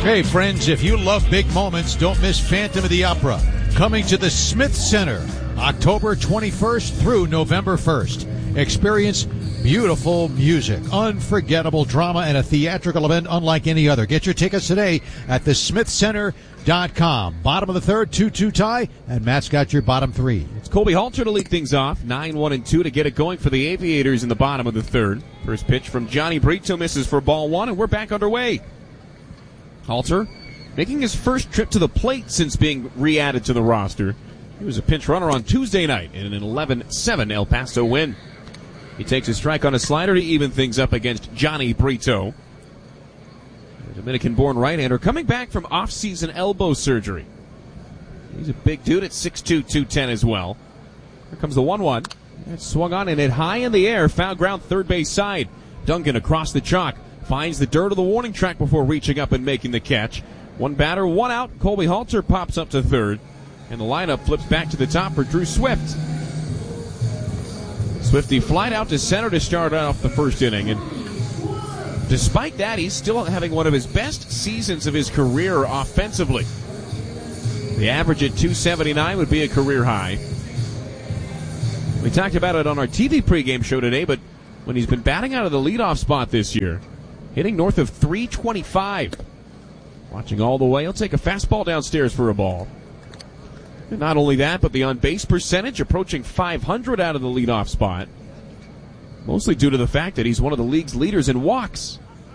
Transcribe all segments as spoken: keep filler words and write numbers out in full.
Hey, friends, if you love big moments, don't miss Phantom of the Opera. Coming to the Smith Center, October twenty-first through November first. Experience beautiful music, unforgettable drama, and a theatrical event unlike any other. Get your tickets today at the smith center dot com. Bottom of the third, two two tie, and Matt's got your bottom three. It's Colby Halter to lead things off, nine one and two to get it going for the Aviators in the bottom of the third. First pitch from Johnny Brito misses for ball one, and we're back underway. Halter making his first trip to the plate since being re-added to the roster. He was a pinch runner on Tuesday night in an eleven seven El Paso win. He takes a strike on a slider to even things up against Johnny Brito. The Dominican-born right-hander coming back from off-season elbow surgery. He's a big dude at six two, two ten as well. Here comes the one one. It's swung on and hit high in the air. Foul ground third base side. Duncan across the chalk. Finds the dirt of the warning track before reaching up and making the catch. One batter, one out. Colby Halter pops up to third. And the lineup flips back to the top for Drew Swift. Swifty flied out to center to start off the first inning. And despite that, he's still having one of his best seasons of his career offensively. The average at two seventy-nine would be a career high. We talked about it on our T V pregame show today, but when he's been batting out of the leadoff spot this year, hitting north of three twenty-five. Watching all the way, he'll take a fastball downstairs for a ball. And not only that, but the on-base percentage approaching five hundred out of the leadoff spot. Mostly due to the fact that he's one of the league's leaders in walks.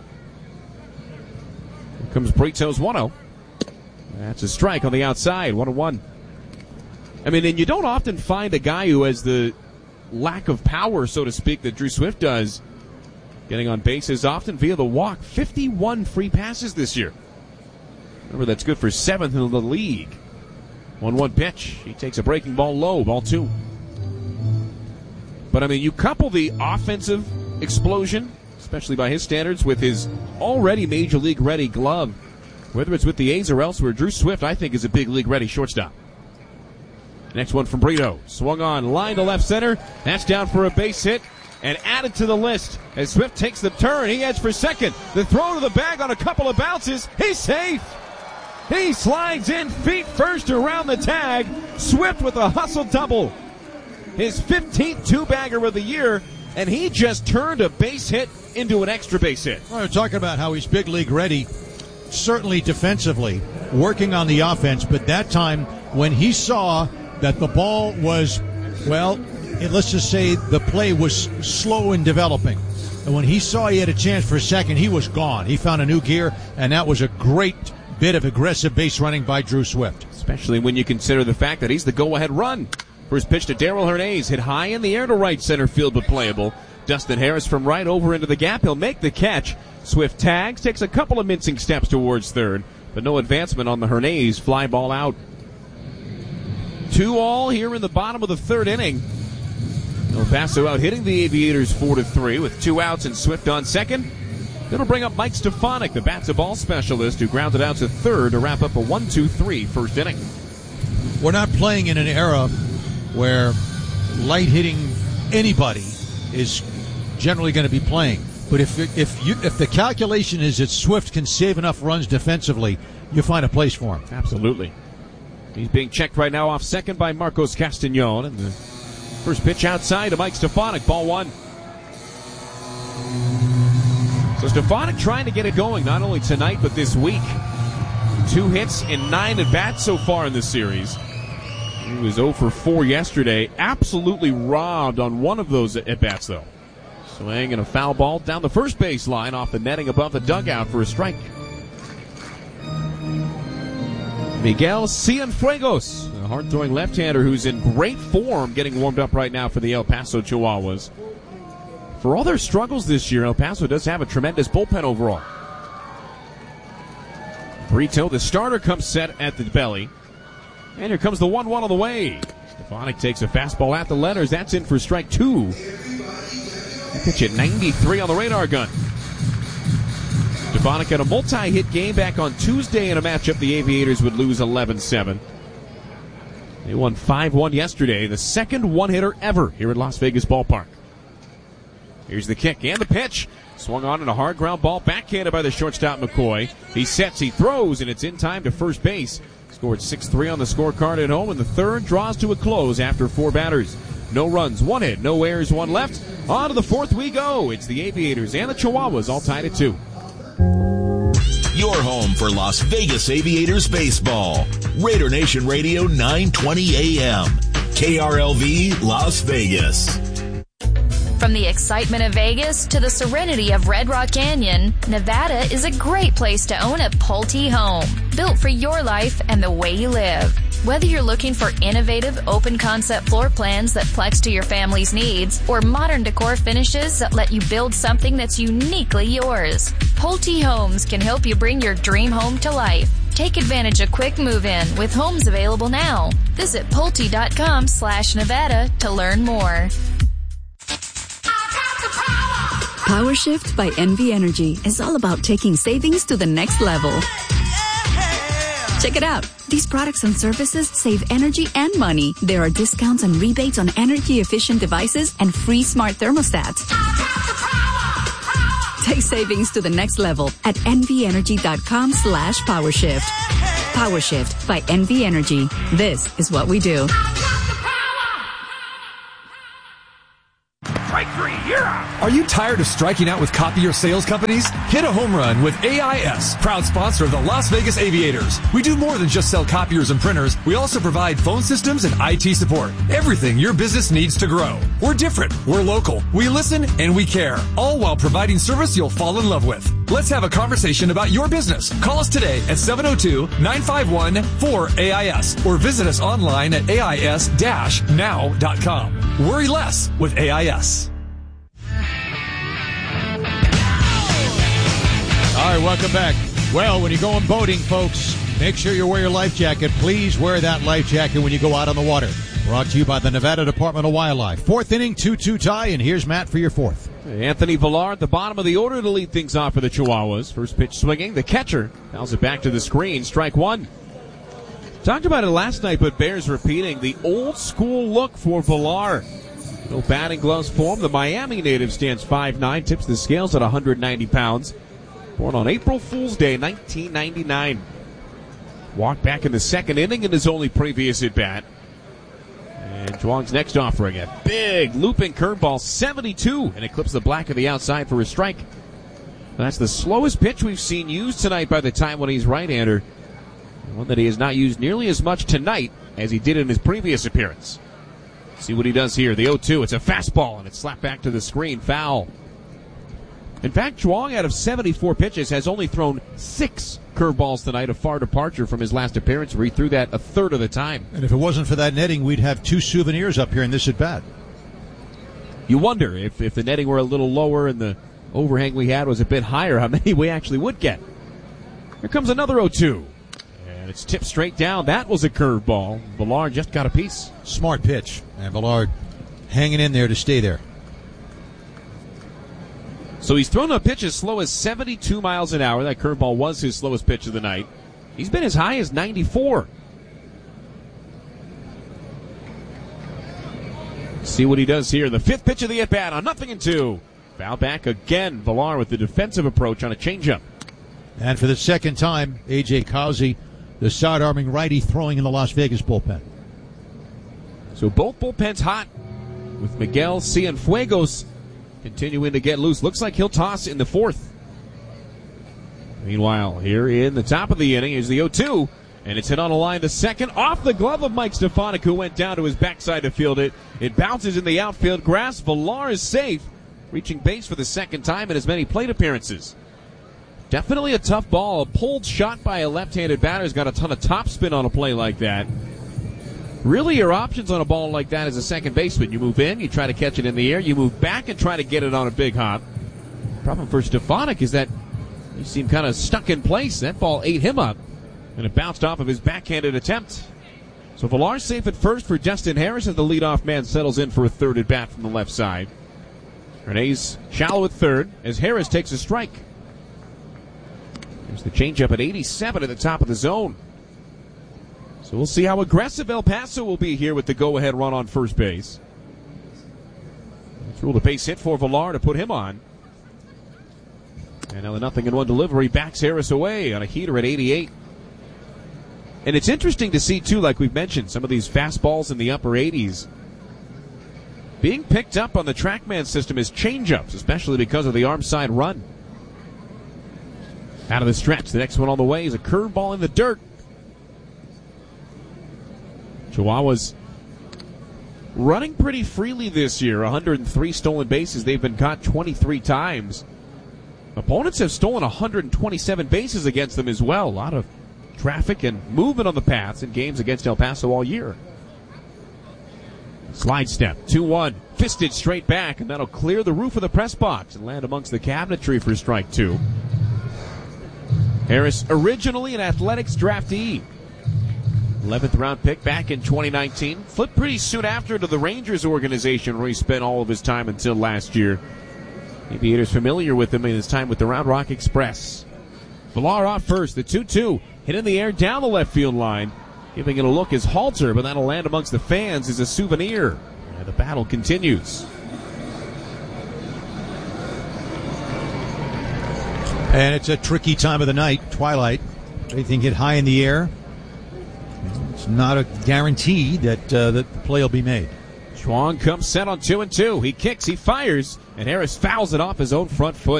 Here comes Brito's one oh. That's a strike on the outside, one and one. I mean, and you don't often find a guy who has the lack of power, so to speak, that Drew Swift does. Getting on bases often via the walk. fifty-one free passes this year. Remember, that's good for seventh in the league. one one pitch. He takes a breaking ball low, ball two. But, I mean, you couple the offensive explosion, especially by his standards, with his already Major League ready glove. Whether it's with the A's or elsewhere, Drew Swift, I think, is a big league ready shortstop. Next one from Brito. Swung on, line to left center. That's down for a base hit and added to the list as Swift takes the turn. He heads for second. The throw to the bag on a couple of bounces. He's safe. He slides in feet first around the tag. Swift with a hustle double. His fifteenth two-bagger of the year, and he just turned a base hit into an extra base hit. Well, we're talking about how he's big league ready, certainly defensively, working on the offense, but that time when he saw that the ball was, well, let's just say the play was slow in developing. And when he saw he had a chance for a second, he was gone. He found a new gear, and that was a great bit of aggressive base running by Drew Swift. Especially when you consider the fact that he's the go-ahead run. First pitch to Darrell Hernandez, hit high in the air to right center field, but playable. Dustin Harris from right over into the gap. He'll make the catch. Swift tags, takes a couple of mincing steps towards third, but no advancement on the Hernandez fly ball out. Two all here in the bottom of the third inning. El Paso out hitting the Aviators four to three with two outs and Swift on second. It'll bring up Mike Stefanik, the bat-to-ball specialist, who grounded out to third to wrap up a one two three first inning. We're not playing in an era where light hitting anybody is generally going to be playing. But if if you if the calculation is that Swift can save enough runs defensively, you find a place for him. Absolutely. He's being checked right now off second by Marcos Castañon. And the first pitch outside to Mike Stefanik, ball one. So Stefanik trying to get it going, not only tonight, but this week. Two hits and nine at-bats so far in this series. He was oh for four yesterday. Absolutely robbed on one of those at-bats, though. Swing and a foul ball down the first base line off the netting above the dugout for a strike. Miguel Cienfuegos, a hard-throwing left-hander who's in great form, getting warmed up right now for the El Paso Chihuahuas. For all their struggles this year, El Paso does have a tremendous bullpen overall. Brito, the starter, comes set at the belly. And here comes the one one on the way. Stefanik takes a fastball at the letters. That's in for strike two. Pitch at ninety-three on the radar gun. Stefanik had a multi-hit game back on Tuesday in a matchup the Aviators would lose eleven seven. They won five one yesterday, the second one-hitter ever here at Las Vegas Ballpark. Here's the kick and the pitch. Swung on and a hard ground ball, backhanded by the shortstop McCoy. He sets, he throws, and it's in time to first base. Scored six three on the scorecard at home, and the third draws to a close after four batters. No runs, one hit, no errors, one left. On to the fourth we go. It's the Aviators and the Chihuahuas all tied at two. Your home for Las Vegas Aviators baseball. Raider Nation Radio nine twenty A M. K R L V Las Vegas. From the excitement of Vegas to the serenity of Red Rock Canyon, Nevada is a great place to own a Pulte home, built for your life and the way you live. Whether you're looking for innovative, open-concept floor plans that flex to your family's needs, or modern decor finishes that let you build something that's uniquely yours, Pulte Homes can help you bring your dream home to life. Take advantage of quick move-in with homes available now. Visit Pulte.com slash Nevada to learn more. Power Shift by N V Energy is all about taking savings to the next level. Check it out. These products and services save energy and money. There are discounts and rebates on energy-efficient devices and free smart thermostats. Take savings to the next level at nvenergy.com slash powershift. PowerShift by N V Energy. This is what we do. Are you tired of striking out with copier sales companies? Hit a home run with A I S, proud sponsor of the Las Vegas Aviators. We do more than just sell copiers and printers. We also provide phone systems and I T support. Everything your business needs to grow. We're different. We're local. We listen and we care, all while providing service you'll fall in love with. Let's have a conversation about your business. Call us today at seven oh two, nine five one, four A I S or visit us online at A I S dash now dot com. Worry less with A I S. All right, welcome back. Well, when you're going boating, folks, make sure you wear your life jacket. Please wear that life jacket when you go out on the water. Brought to you by the Nevada Department of Wildlife. Fourth inning, two two tie, and here's Matt for your fourth. Anthony Villar at the bottom of the order to lead things off for the Chihuahuas. First pitch swinging. The catcher fouls it back to the screen. Strike one. Talked about it last night, but bears repeating the old school look for Villar. No batting gloves for him. The Miami native stands five nine, tips the scales at one hundred ninety pounds. Born on April Fool's Day, nineteen ninety-nine. Walked back in the second inning in his only previous at-bat. And Zhuang's next offering, a big looping curveball, seventy-two, and it clips the black of the outside for a strike. That's the slowest pitch we've seen used tonight by the time when he's right-hander. One that he has not used nearly as much tonight as he did in his previous appearance. See what he does here. The oh two, it's a fastball, and it's slapped back to the screen. Foul. In fact, Zhuang, out of seventy-four pitches, has only thrown six curveballs tonight, a far departure from his last appearance where he threw that a third of the time. And if it wasn't for that netting, we'd have two souvenirs up here in this at-bat. You wonder if, if the netting were a little lower and the overhang we had was a bit higher, how many we actually would get. Here comes another oh two. And it's tipped straight down. That was a curveball. Villar just got a piece. Smart pitch. And Villar hanging in there to stay there. So he's thrown a pitch as slow as seventy-two miles an hour. That curveball was his slowest pitch of the night. He's been as high as ninety-four. See what he does here. The fifth pitch of the at-bat on nothing and two. Foul back again. Villar with the defensive approach on a changeup. And for the second time, A J. Causey, the side-arming righty, throwing in the Las Vegas bullpen. So both bullpens hot with Miguel Cienfuegos continuing to get loose. Looks like he'll toss in the fourth. Meanwhile, here in the top of the inning is the oh two, and it's hit on a line to second off the glove of Mike Stefanik, who went down to his backside to field it. It bounces in the outfield grass. Villar is safe, reaching base for the second time in as many plate appearances. Definitely a tough ball. A pulled shot by a left-handed batter has got a ton of topspin on a play like that. Really, your options on a ball like that as a second baseman. You move in, you try to catch it in the air, you move back and try to get it on a big hop. Problem for Stefanik is that he seemed kind of stuck in place. That ball ate him up, and it bounced off of his backhanded attempt. So Villar's safe at first for Justin Harris as the leadoff man settles in for a third at bat from the left side. Renee's shallow at third as Harris takes a strike. There's the changeup at eighty-seven at the top of the zone. So we'll see how aggressive El Paso will be here with the go-ahead run on first base. Let's rule the base hit for Villar to put him on. And now the nothing and one delivery backs Harris away on a heater at eighty-eight. And it's interesting to see, too, like we've mentioned, some of these fastballs in the upper eighties being picked up on the TrackMan system as changeups, especially because of the arm side run. Out of the stretch, the next one on the way is a curveball in the dirt. Chihuahuas running pretty freely this year. one hundred three stolen bases. They've been caught twenty-three times. Opponents have stolen one hundred twenty-seven bases against them as well. A lot of traffic and movement on the paths in games against El Paso all year. Slide step, two one, fisted straight back, and that'll clear the roof of the press box and land amongst the cabinetry for strike two. Harris, originally an athletics draftee. eleventh round pick back in twenty nineteen. Flipped pretty soon after to the Rangers organization where he spent all of his time until last year. Aviators familiar with him in his time with the Round Rock Express. Villar off first, the two two. Hit in the air down the left field line. Giving it a look is Halter, but that'll land amongst the fans as a souvenir. And the battle continues. And it's a tricky time of the night, twilight. Everything hit high in the air. It's not a guarantee that, uh, that the play will be made. Chuang comes set on two and two. He kicks, he fires, and Harris fouls it off his own front foot.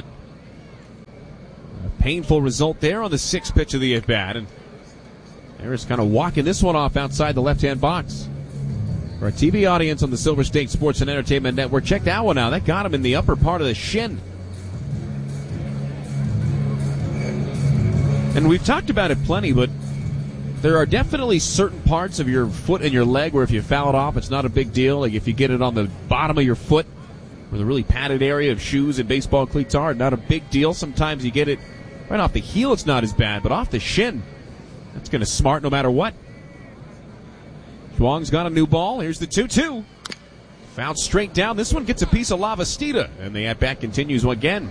A painful result there on the sixth pitch of the at-bat, and Harris kind of walking this one off outside the left-hand box. For our T V audience on the Silver State Sports and Entertainment Network, check that one out. That got him in the upper part of the shin. And we've talked about it plenty, but there are definitely certain parts of your foot and your leg where if you foul it off, it's not a big deal. Like if you get it on the bottom of your foot, where the really padded area of shoes and baseball cleats are, not a big deal. Sometimes you get it right off the heel, it's not as bad, but off the shin, that's going to smart no matter what. Chuang's got a new ball. Here's the two two. Fouled straight down. This one gets a piece of Lavastida, and the at-bat continues again.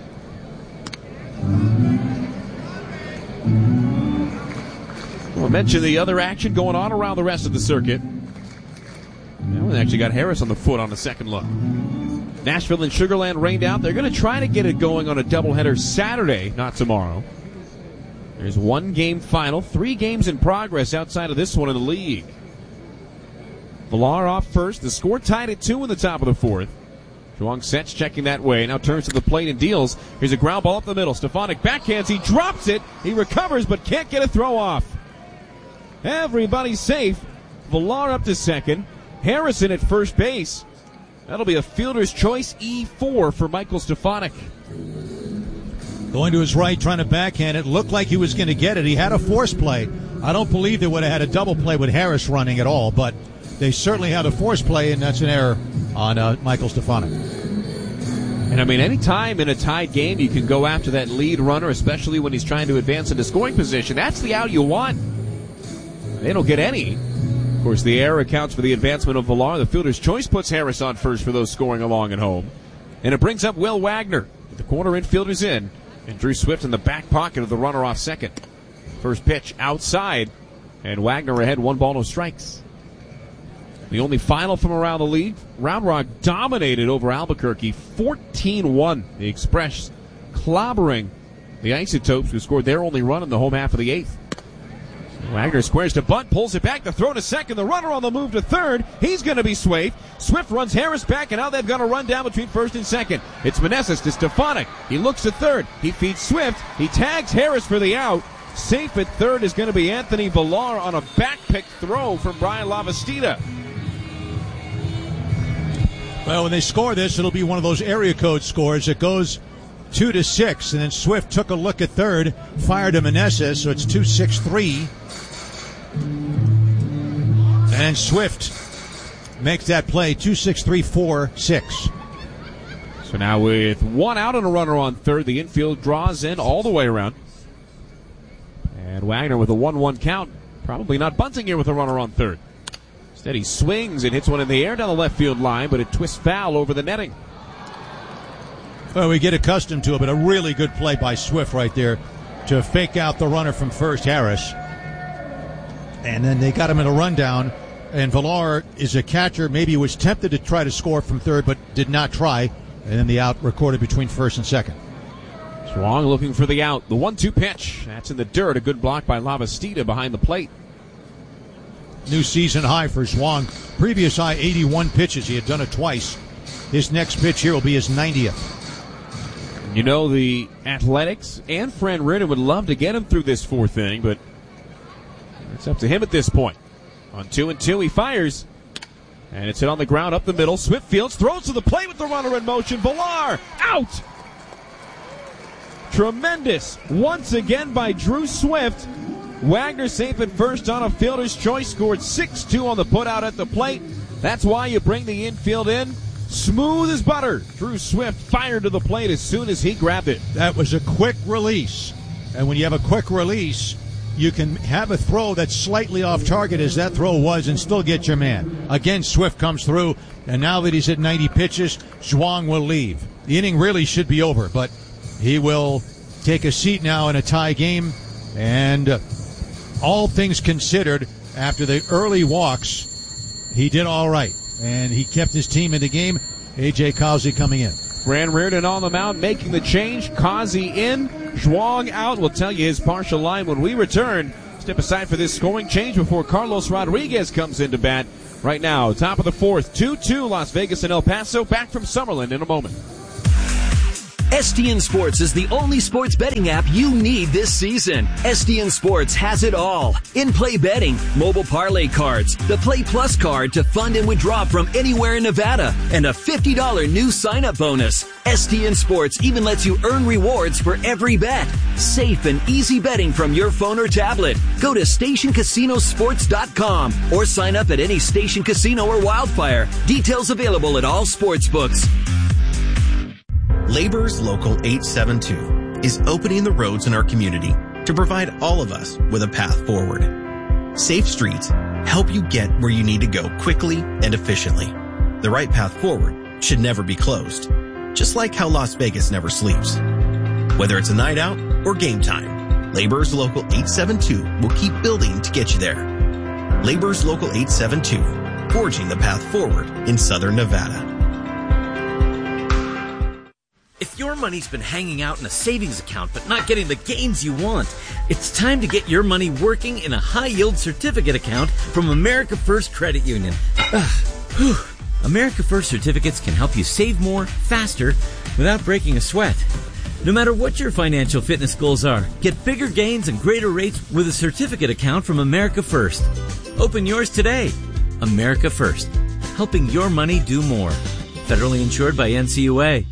We'll mention the other action going on around the rest of the circuit. That one actually got Harris on the foot on the second look. Nashville and Sugar Land rained out. They're going to try to get it going on a doubleheader Saturday, not tomorrow. There's one game final, three games in progress outside of this one in the league. Villar off first. The score tied at two in the top of the fourth. Chuang sets, checking that way. Now turns to the plate and deals. Here's a ground ball up the middle. Stefanik backhands. He drops it. He recovers but can't get a throw off. Everybody's safe. Villar up to second. Harrison at first base. That'll be a fielder's choice E four for Michael Stefanik. Going to his right, trying to backhand it. Looked like he was going to get it. He had a force play. I don't believe they would have had a double play with Harris running at all, but they certainly had a force play, and that's an error on uh, Michael Stefanik. And I mean, any time in a tied game you can go after that lead runner, especially when he's trying to advance into scoring position. That's the out you want. They don't get any. Of course, the error accounts for the advancement of Villar. The fielder's choice puts Harris on first for those scoring along at home. And it brings up Will Wagner. With the corner infielders in. And Drew Swift in the back pocket of the runner off second. First pitch outside. And Wagner ahead, one ball, no strikes. The only final from around the league. Round Rock dominated over Albuquerque. fourteen one. The Express clobbering the Isotopes, who scored their only run in the home half of the eighth. Wagner squares to bunt, pulls it back, the throw to second, the runner on the move to third. He's going to be swayed. Swift runs Harris back, and now they've got a run down between first and second. It's Meneses to Stefanik. He looks to third. He feeds Swift. He tags Harris for the out. Safe at third is going to be Anthony Villar on a back pick throw from Brian Lavastida. Well, when they score this, it'll be one of those area code scores. It goes two to six, and then Swift took a look at third, fired to Meneses, so it's two six three. And Swift makes that play, two six three four six. So now with one out and a runner on third, the infield draws in all the way around. And Wagner with a one one count, probably not bunting here with a runner on third. Instead he swings and hits one in the air down the left field line, but it twists foul over the netting. Well, we get accustomed to it, but a really good play by Swift right there to fake out the runner from first, Harris. And then they got him in a rundown, and Villar is a catcher. Maybe he was tempted to try to score from third, but did not try. And then the out recorded between first and second. Schwang looking for the out. The one two pitch. That's in the dirt. A good block by Lavastida behind the plate. New season high for Schwang. Previous high, eighty-one pitches. He had done it twice. His next pitch here will be his ninetieth. You know, the Athletics and Fran Riordan would love to get him through this fourth inning, but it's up to him at this point. On two and two, he fires. And it's hit on the ground up the middle. Swift fields, throws to the plate with the runner in motion. Villar, out! Tremendous once again by Drew Swift. Wagner safe at first on a fielder's choice. Scored six two on the putout at the plate. That's why you bring the infield in. Smooth as butter. Drew Swift fired to the plate as soon as he grabbed it. That was a quick release. And when you have a quick release, you can have a throw that's slightly off target as that throw was and still get your man. Again, Swift comes through, and now that he's at ninety pitches, Schwang will leave. The inning really should be over, but he will take a seat now in a tie game. And uh, all things considered, after the early walks, he did all right. And he kept his team in the game. A J. Causey coming in. Fran Riordan on the mound making the change. Causey in. Schwang out. We'll tell you his partial line when we return. Step aside for this scoring change before Carlos Rodriguez comes into bat. Right now, top of the fourth, two two Las Vegas and El Paso. Back from Summerlin in a moment. S T N Sports is the only sports betting app you need this season. S T N Sports has it all. In-play betting, mobile parlay cards, the Play Plus card to fund and withdraw from anywhere in Nevada, and a fifty dollars new sign-up bonus. S T N Sports even lets you earn rewards for every bet. Safe and easy betting from your phone or tablet. Go to station casino sports dot com or sign up at any Station Casino or Wildfire. Details available at all sports books. Labor's Local eight seven two is opening the roads in our community to provide all of us with a path forward. Safe streets help you get where you need to go quickly and efficiently. The right path forward should never be closed, just like how Las Vegas never sleeps. Whether it's a night out or game time, Labor's Local eight seven two will keep building to get you there. Labor's Local eight seven two, forging the path forward in Southern Nevada. If your money's been hanging out in a savings account but not getting the gains you want, it's time to get your money working in a high-yield certificate account from America First Credit Union. America First certificates can help you save more, faster, without breaking a sweat. No matter what your financial fitness goals are, get bigger gains and greater rates with a certificate account from America First. Open yours today. America First, helping your money do more. Federally insured by N C U A.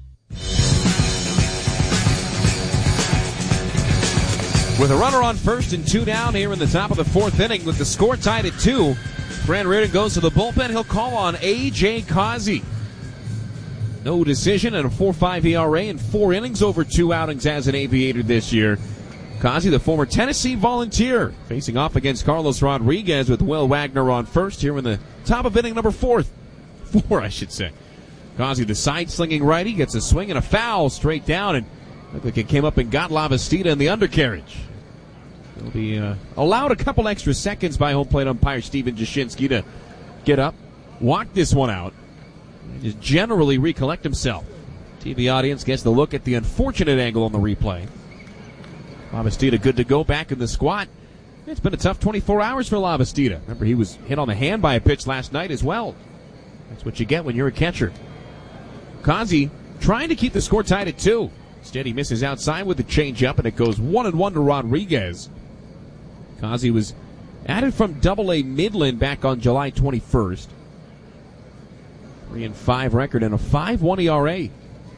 With a runner on first and two down here in the top of the fourth inning with the score tied at two, Fran Riordan goes to the bullpen. He'll call on A J. Causey. No decision and a four point five E R A in four innings over two outings as an Aviator this year. Causey, the former Tennessee Volunteer, facing off against Carlos Rodriguez with Will Wagner on first here in the top of inning number four. Four, I should say. Causey, the side-slinging righty, gets a swing and a foul straight down, and looked like it came up and got Lavastida in the undercarriage. He'll be uh, allowed a couple extra seconds by home plate umpire Steven Jashinsky to get up, walk this one out, and just generally recollect himself. T V audience gets the look at the unfortunate angle on the replay. Lavastida good to go back in the squat. It's been a tough twenty-four hours for Lavastida. Remember, he was hit on the hand by a pitch last night as well. That's what you get when you're a catcher. Causey trying to keep the score tied at two. Instead, he misses outside with the changeup, and it goes one and one to Rodriguez. Causey was added from Double A Midland back on July twenty-first. Three and five record and a five one E R A.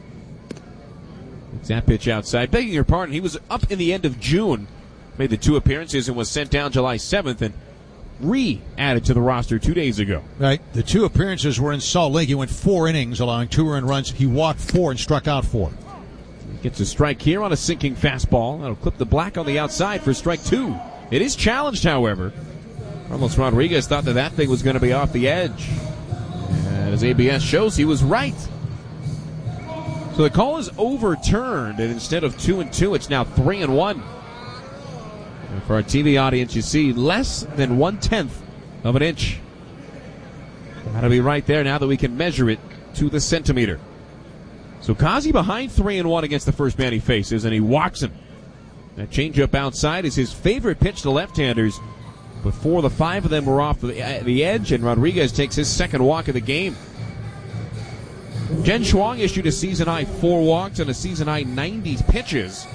It's that pitch outside. Begging your pardon, he was up in the end of June. Made the two appearances and was sent down July seventh and re-added to the roster two days ago. Right. The two appearances were in Salt Lake. He went four innings, allowing two earned runs. He walked four and struck out four. Gets a strike here on a sinking fastball. That'll clip the black on the outside for strike two. It is challenged, however. Carlos Rodriguez thought that that thing was going to be off the edge. And as A B S shows, he was right. So the call is overturned, and instead of two and two, it's now three and one. And for our T V audience, you see less than one-tenth of an inch. That'll be right there now that we can measure it to the centimeter. So Kazi behind three and one against the first man he faces, and he walks him. That changeup outside is his favorite pitch to left-handers, but four of the five of them were off the, the edge, and Rodriguez takes his second walk of the game. Jen Schwang issued a season-high four walks and a season-high ninety pitches.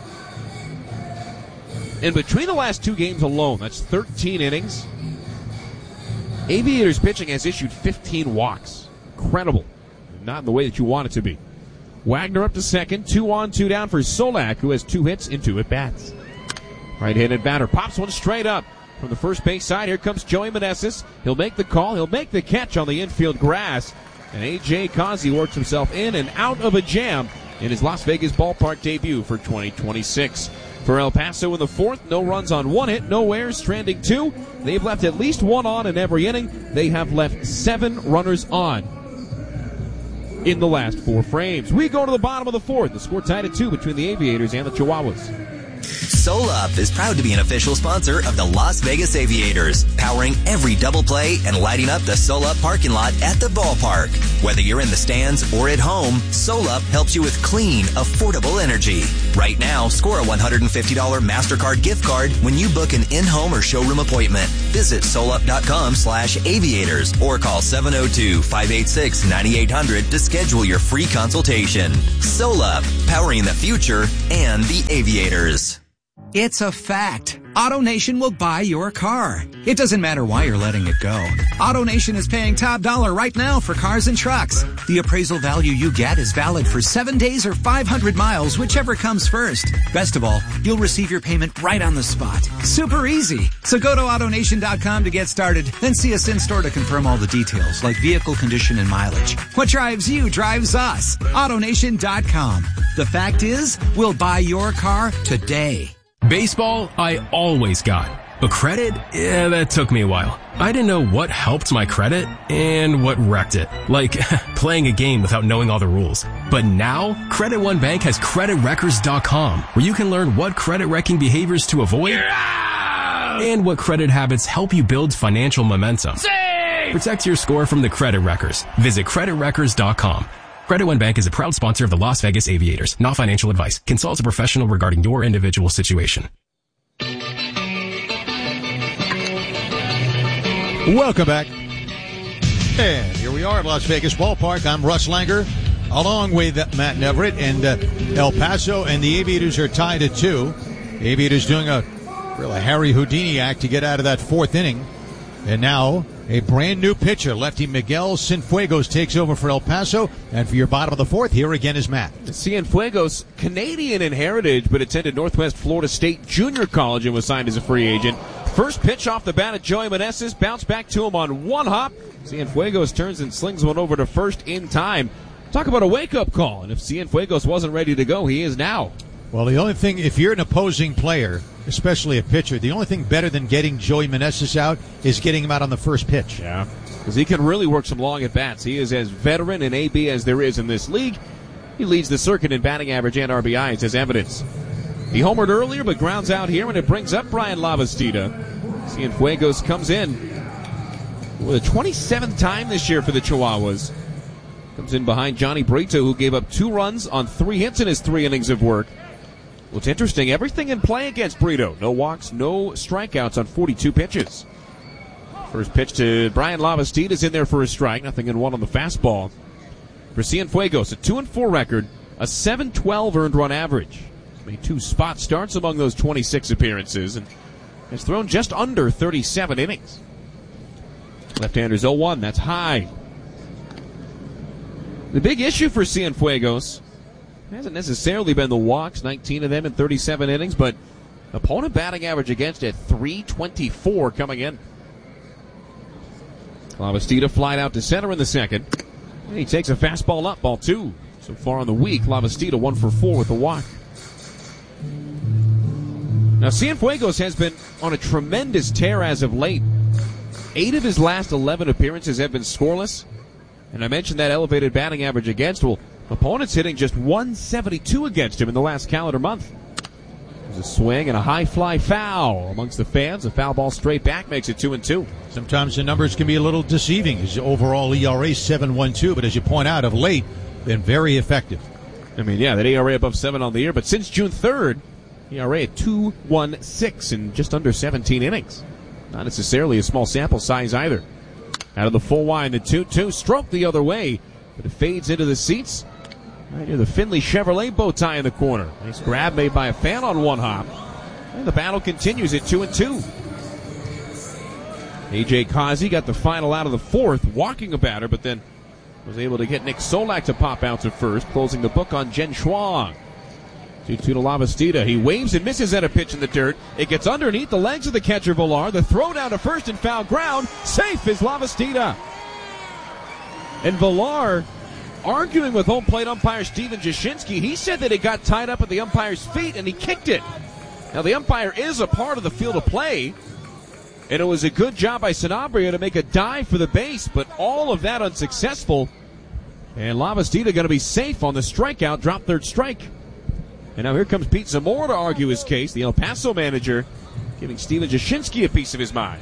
And between the last two games alone, that's thirteen innings, Aviators pitching has issued fifteen walks. Incredible. Not in the way that you want it to be. Wagner up to second, two on, two down for Solak, who has two hits and two at-bats. Right-handed batter pops one straight up from the first base side. Here comes Joey Meneses. He'll make the call. He'll make the catch on the infield grass. And A J Kazi works himself in and out of a jam in his Las Vegas ballpark debut for twenty twenty-six. For El Paso in the fourth, no runs on one hit, no errors, stranding two. They've left at least one on in every inning. They have left seven runners on in the last four frames. We go to the bottom of the fourth. The score tied at two between the Aviators and the Chihuahuas. SolUp is proud to be an official sponsor of the Las Vegas Aviators, powering every double play and lighting up the SolUp parking lot at the ballpark. Whether you're in the stands or at home, SolUp helps you with clean, affordable energy. Right now, score a one hundred fifty dollars MasterCard gift card when you book an in-home or showroom appointment. Visit solup.com slash aviators or call seven oh two, five eight six, nine eight hundred to schedule your free consultation. SolUp, powering the future and the Aviators. It's a fact. AutoNation will buy your car. It doesn't matter why you're letting it go. AutoNation is paying top dollar right now for cars and trucks. The appraisal value you get is valid for seven days or five hundred miles, whichever comes first. Best of all, you'll receive your payment right on the spot. Super easy. So go to auto nation dot com to get started, then see us in store to confirm all the details, like vehicle condition and mileage. What drives you drives us. auto nation dot com. The fact is, we'll buy your car today. Baseball, I always got. But credit, yeah, that took me a while. I didn't know what helped my credit and what wrecked it. Like, playing a game without knowing all the rules. But now, Credit One Bank has credit wreckers dot com, where you can learn what credit wrecking behaviors to avoid and what credit habits help you build financial momentum. Save! Protect your score from the credit wreckers. Visit credit wreckers dot com. Credit One Bank is a proud sponsor of the Las Vegas Aviators. Not financial advice. Consult a professional regarding your individual situation. Welcome back. And here we are at Las Vegas Ballpark. I'm Russ Langer, along with Matt Neverett, and uh, El Paso and the Aviators are tied at two. The Aviators doing a really Harry Houdini act to get out of that fourth inning. And now a brand new pitcher, lefty Miguel Cienfuegos, takes over for El Paso. And for your bottom of the fourth, here again is Matt. Cienfuegos, Canadian in heritage, but attended Northwest Florida State Junior College and was signed as a free agent. First pitch off the bat at Joey Meneses, bounced back to him on one hop. Cienfuegos turns and slings one over to first in time. Talk about a wake-up call, and if Cienfuegos wasn't ready to go, he is now. Well, the only thing, if you're an opposing player, especially a pitcher, the only thing better than getting Joey Meneses out is getting him out on the first pitch. Yeah, because he can really work some long at-bats. He is as veteran in A B as there is in this league. He leads the circuit in batting average and R B Is as evidence. He homered earlier, but grounds out here, and it brings up Brian Lavastida. Cienfuegos comes in with a twenty-seventh time this year for the Chihuahuas. Comes in behind Johnny Brito, who gave up two runs on three hits in his three innings of work. What's interesting, everything in play against Brito. No walks, no strikeouts on forty-two pitches. First pitch to Brian Lavastida is in there for a strike. Nothing in one on the fastball. For Cienfuegos, a two and four record, a seven twelve earned run average. Made two spot starts among those twenty-six appearances and has thrown just under thirty-seven innings. Left-hander's oh one, that's high. The big issue for Cienfuegos hasn't necessarily been the walks, nineteen of them in thirty-seven innings, but opponent batting average against at three twenty-four coming in. Lavastida flied out to center in the second. And he takes a fastball up, ball two. So far on the week, Lavastida one for four with a walk. Now, Cienfuegos has been on a tremendous tear as of late. Eight of his last eleven appearances have been scoreless. And I mentioned that elevated batting average against. Well, opponents hitting just one seventy-two against him in the last calendar month. There's a swing and a high fly foul amongst the fans. A foul ball straight back makes it two and two. Sometimes the numbers can be a little deceiving. His overall E R A seven one two, but as you point out, of late, been very effective. I mean, yeah, that E R A above seven on the year, but since June third, E R A at two point one six in just under seventeen innings. Not necessarily a small sample size either. Out of the full line, the two two stroke the other way, but it fades into the seats. Right near the Finley Chevrolet bow tie in the corner. Nice grab made by a fan on one hop. And the battle continues at two and two. A J Causey got the final out of the fourth, walking a batter, but then was able to get Nick Solak to pop out to first, closing the book on Jen Schwang. two two to Lavastida. He waves and misses at a pitch in the dirt. It gets underneath the legs of the catcher, Villar. The throw down to first and foul ground. Safe is Lavastida. And Villar arguing with home plate umpire Steven Jashinsky. He said that it got tied up at the umpire's feet and he kicked it. Now the umpire is a part of the field of play, and it was a good job by Sanabria to make a dive for the base, but all of that unsuccessful. And Lavastida going to be safe on the strikeout, drop third strike. And now here comes Pete Zamora to argue his case, the El Paso manager, giving Steven Jashinsky a piece of his mind.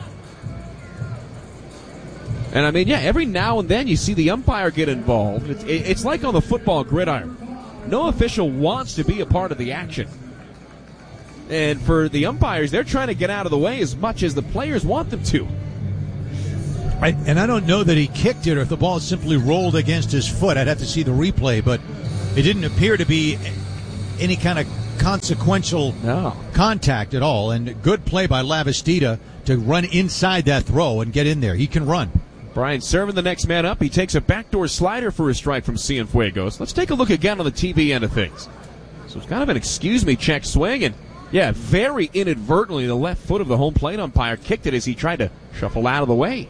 And I mean, yeah, every now and then you see the umpire get involved. It's, it's like on the football gridiron. No official wants to be a part of the action. And for the umpires, they're trying to get out of the way as much as the players want them to. I, and I don't know that he kicked it or if the ball simply rolled against his foot. I'd have to see the replay, but it didn't appear to be any kind of consequential no. contact at all. And good play by Lavastida to run inside that throw and get in there. He can run. Brian Serven, the next man up. He takes a backdoor slider for a strike from Cienfuegos. Let's take a look again on the T V end of things. So it's kind of an excuse me check swing, and yeah, very inadvertently the left foot of the home plate umpire kicked it as he tried to shuffle out of the way.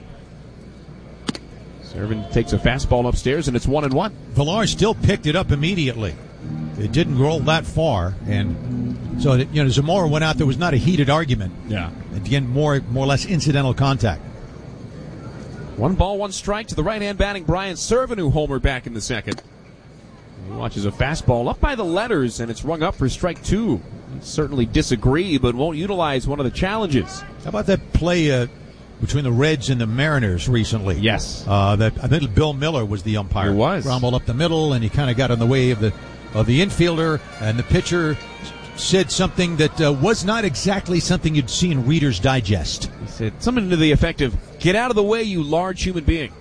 Serven takes a fastball upstairs, and it's one and one. Villar still picked it up immediately. It didn't roll that far, and so you know Zamora went out. There was not a heated argument. Yeah, again, more more or less incidental contact. One ball, one strike to the right-hand batting Brian Serven, who homered back in the second. He watches a fastball up by the letters, and it's rung up for strike two. He certainly disagree, but won't utilize one of the challenges. How about that play uh, between the Reds and the Mariners recently? Yes. Uh, that I think Bill Miller was the umpire. He was. Ground ball up the middle, and he kind of got in the way of the of the infielder, and the pitcher said something that uh, was not exactly something you'd see in Reader's Digest. He said something to the effect of, "Get out of the way, you large human being."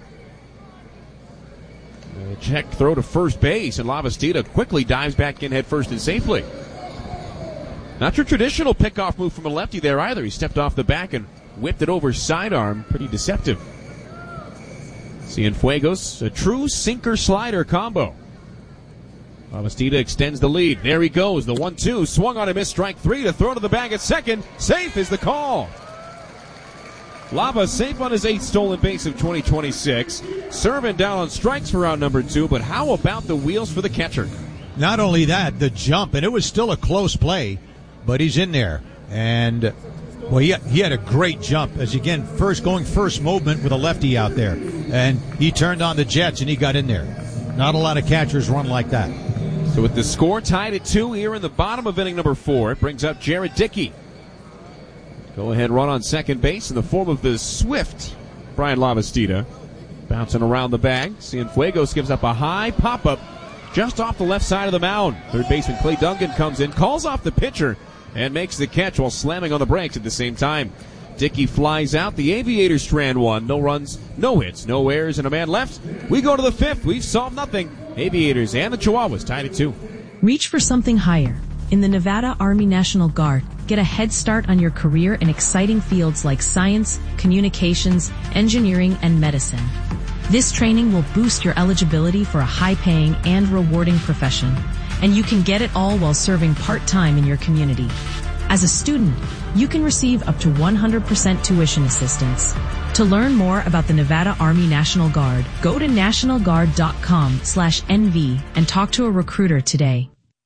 A check throw to first base, and Lavastida quickly dives back in head first and safely. Not your traditional pickoff move from a lefty there either. He stepped off the back and whipped it over sidearm. Pretty deceptive. Cienfuegos, a true sinker-slider combo. Lavastida extends the lead. There he goes. The one two. Swung on a miss. Strike three to throw to the bag at second. Safe is the call. Lava safe on his eighth stolen base of twenty twenty-six. Serven down on strikes for round number two, but how about the wheels for the catcher? Not only that, the jump, and it was still a close play, but he's in there. And, well, he had, he had a great jump as, again, first going first movement with a lefty out there. And he turned on the jets, and he got in there. Not a lot of catchers run like that. So with the score tied at two here in the bottom of inning number four, it brings up Jared Dickey. Go ahead run on second base in the form of the swift Brian Lavastida. Bouncing around the bag. Cienfuegos gives up a high pop-up just off the left side of the mound. Third baseman Clay Duncan comes in, calls off the pitcher, and makes the catch while slamming on the brakes at the same time. Dickey flies out. The Aviators strand one. No runs, no hits, no errors, and a man left. We go to the fifth. We've solved nothing. Aviators and the Chihuahuas tied at two. Reach for something higher. In the Nevada Army National Guard, get a head start on your career in exciting fields like science, communications, engineering, and medicine. This training will boost your eligibility for a high-paying and rewarding profession, and you can get it all while serving part-time in your community. As a student, you can receive up to one hundred percent tuition assistance. To learn more about the Nevada Army National Guard, go to national guard dot com slash N V and talk to a recruiter today.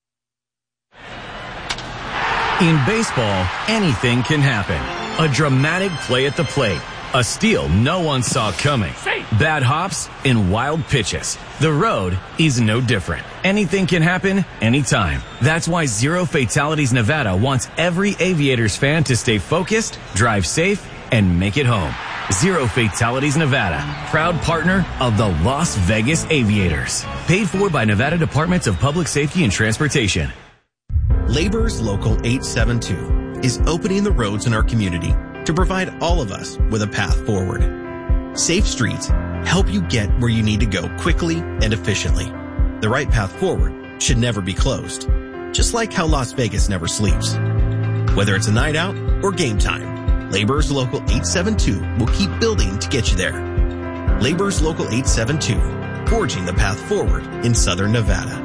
In baseball, anything can happen. A dramatic play at the plate. A steal no one saw coming. Bad hops and wild pitches. The road is no different. Anything can happen anytime. That's why Zero Fatalities Nevada wants every Aviators fan to stay focused, drive safe, and make it home. Zero Fatalities Nevada, proud partner of the Las Vegas Aviators. Paid for by Nevada Departments of Public Safety and Transportation. Labor's Local eight seven two is opening the roads in our community to provide all of us with a path forward. Safe streets help you get where you need to go quickly and efficiently. The right path forward should never be closed, just like how Las Vegas never sleeps. Whether it's a night out or game time, Labor's Local eight seven two will keep building to get you there. Labor's Local eight seven two, forging the path forward in Southern Nevada.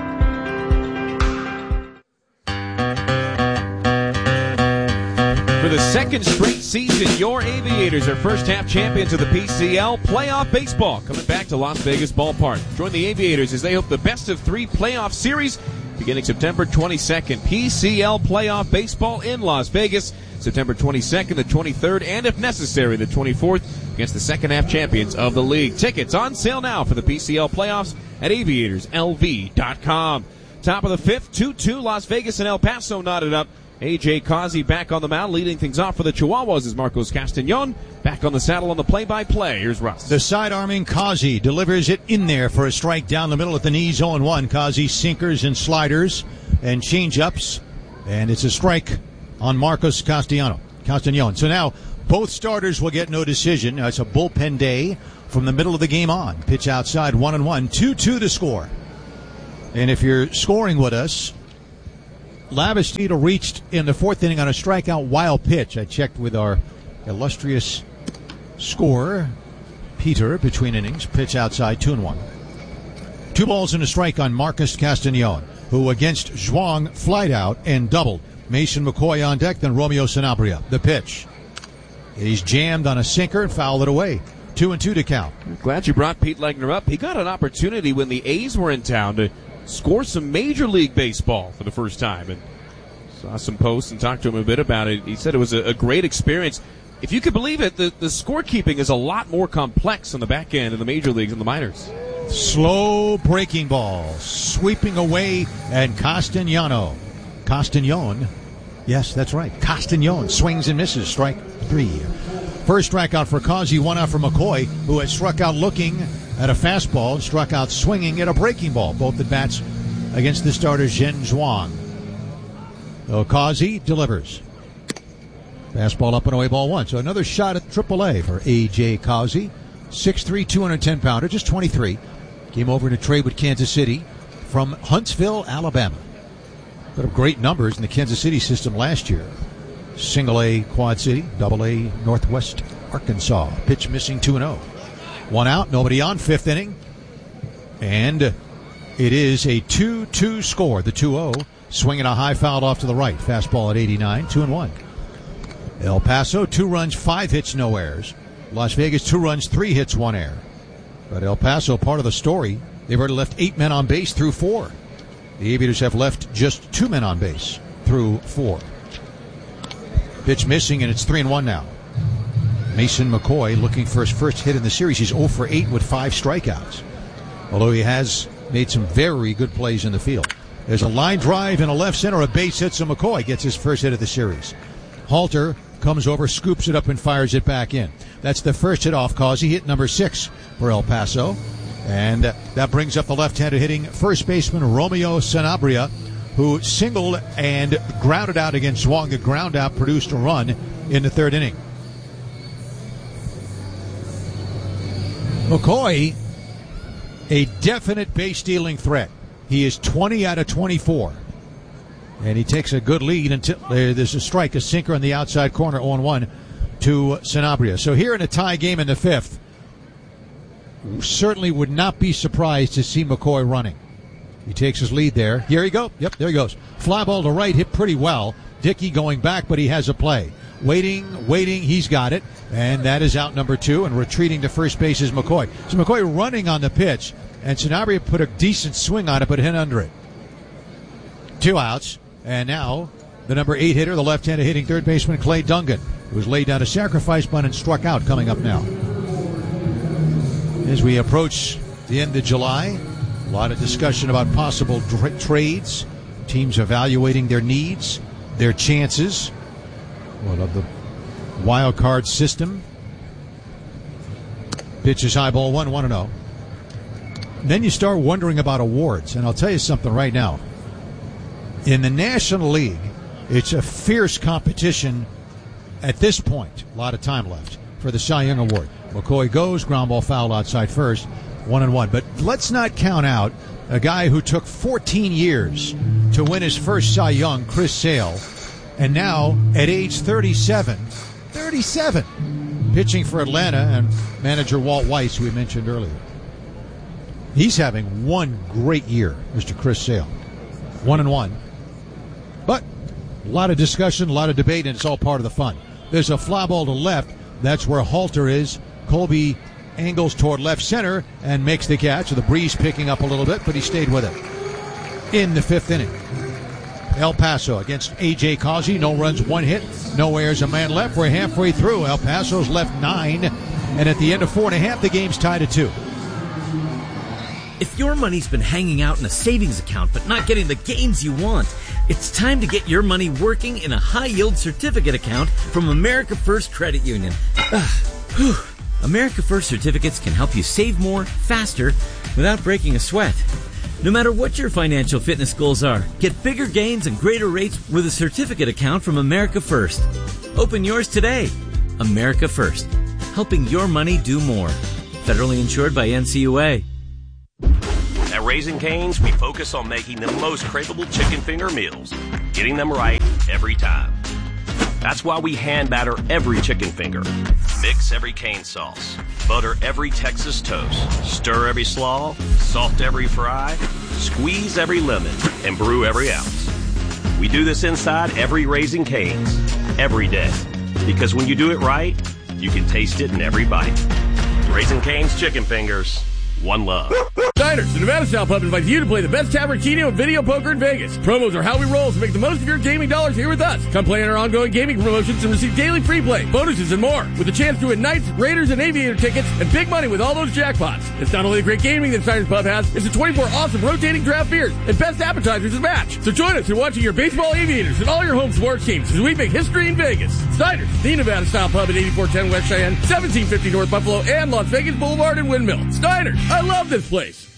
For the second straight season, your Aviators are first-half champions of the P C L Playoff Baseball, coming back to Las Vegas Ballpark. Join the Aviators as they hope the best-of-three playoff series beginning September twenty-second. P C L Playoff Baseball in Las Vegas, September twenty-second, the twenty-third, and if necessary, the twenty-fourth, against the second-half champions of the league. Tickets on sale now for the P C L Playoffs at aviators L V dot com. Top of the fifth, two two, Las Vegas and El Paso knotted up. A J Causey back on the mound, leading things off for the Chihuahuas is Marcos Castañon. Back on the saddle on the play-by-play. Here's Russ. The side-arming Causey delivers it in there for a strike down the middle at the knees, oh and one. Causey sinkers and sliders and change-ups, and it's a strike on Marcos Castellano, Castañon. So now both starters will get no decision. Uh, it's a bullpen day from the middle of the game on. Pitch outside, one and one, two two to score. And if you're scoring with us, Lavastida reached in the fourth inning on a strikeout wild pitch. I checked with our illustrious scorer, Peter, between innings. Pitch outside, two and one. Two balls and a strike on Marcos Castañon, who against Zhuang flied out and doubled. Mason McCoy on deck, then Romeo Sanabria. The pitch. He's jammed on a sinker and fouled it away. Two and two to count. Glad you brought Pete Legner up. He got an opportunity when the A's were in town to score some Major League Baseball for the first time, and saw some posts and talked to him a bit about it. He said it was a, a great experience. If you could believe it, the, the scorekeeping is a lot more complex on the back end of the Major Leagues and the minors. Slow breaking ball, sweeping away, and Castañano. Castañon, yes, that's right. Castañon swings and misses, strike three. First strikeout for Causey, one out for McCoy, who had struck out looking at a fastball and struck out swinging at a breaking ball. Both at bats against the starter Zhen Zhuang. So Causey delivers. Fastball up and away, ball one. So another shot at triple A for A J Causey. six three, two hundred ten pounder, just twenty-three. Came over to trade with Kansas City from Huntsville, Alabama. Put up great numbers in the Kansas City system last year. Single A Quad City, double A Northwest Arkansas. Pitch missing, two and oh. One out, nobody on, fifth inning. And it is a two two score. The two oh, swinging a high foul off to the right. Fastball at eighty-nine, two and one. El Paso, two runs, five hits, no errors. Las Vegas, two runs, three hits, one error. But El Paso, part of the story, they've already left eight men on base through four. The Aviators have left just two men on base through four. Pitch missing, and it's three and one now. Mason McCoy looking for his first hit in the series. He's oh for eight with five strikeouts, although he has made some very good plays in the field. There's a line drive in a left center, a base hit, so McCoy gets his first hit of the series. Halter comes over, scoops it up, and fires it back in. That's the first hit off Causey, hit number six for El Paso. And that brings up the left-handed hitting first baseman Romeo Sanabria, who singled and grounded out against Zhuang. The ground out produced a run in the third inning. McCoy, a definite base-stealing threat. He is twenty out of twenty-four. And he takes a good lead until there's a strike, a sinker in the outside corner, oh and one to Sanabria. So here in a tie game in the fifth, certainly would not be surprised to see McCoy running. He takes his lead there. Here he goes. Yep, there he goes. Fly ball to right, hit pretty well. Dickey going back, but he has a play. Waiting, waiting, he's got it. And that is out number two, and retreating to first base is McCoy. So McCoy running on the pitch, and Sanabria put a decent swing on it, but hit under it. Two outs, and now the number eight hitter, the left-handed hitting third baseman Clay Dungan, who was laid down a sacrifice bunt and struck out, coming up now. As we approach the end of July, a lot of discussion about possible tra- trades, teams evaluating their needs, their chances, well, of the wild card system. Pitches high ball one, one and oh. Then you start wondering about awards. And I'll tell you something right now. In the National League, it's a fierce competition at this point. A lot of time left for the Cy Young Award. McCoy goes, ground ball foul outside first, one and one. But let's not count out a guy who took fourteen years to win his first Cy Young, Chris Sale, and now at age thirty-seven, thirty-seven, pitching for Atlanta and manager Walt Weiss, who we mentioned earlier. He's having one great year, Mister Chris Sale. One and one. But a lot of discussion, a lot of debate, and it's all part of the fun. There's a fly ball to left. That's where Halter is. Colby angles toward left center and makes the catch. The breeze picking up a little bit, but he stayed with it in the fifth inning. El Paso against A J. Causey. No runs, one hit, no errors, a man left. We're halfway through. El Paso's left nine, and at the end of four and a half, the game's tied at two. If your money's been hanging out in a savings account but not getting the gains you want, it's time to get your money working in a high-yield certificate account from America First Credit Union. America First certificates can help you save more, faster, without breaking a sweat. No matter what your financial fitness goals are, get bigger gains and greater rates with a certificate account from America First. Open yours today. America First, helping your money do more. Federally insured by N C U A. At Raising Cane's, we focus on making the most craveable chicken finger meals, getting them right every time. That's why we hand batter every chicken finger, mix every cane sauce, butter every Texas toast, stir every slaw, salt every fry, squeeze every lemon, and brew every ounce. We do this inside every Raising Cane's, every day, because when you do it right, you can taste it in every bite. Raising Cane's chicken fingers. One love. Diners, the Nevada Style Pub invites you to play the best tavern keno and video poker in Vegas. Promos are how we roll, so make the most of your gaming dollars here with us. Come play in our ongoing gaming promotions and receive daily free play, bonuses, and more. With a chance to win Knights, Raiders, and Aviator tickets and big money with all those jackpots. It's not only the great gaming that Diners Pub has, it's the twenty-four awesome rotating draft beers and best appetizers to match. So join us in watching your baseball Aviators and all your home sports teams as we make history in Vegas. Diners, the Nevada Style Pub at eighty-four ten West Cheyenne, seventeen fifty North Buffalo, and Las Vegas Boulevard and Windmill. Diners, I love this place.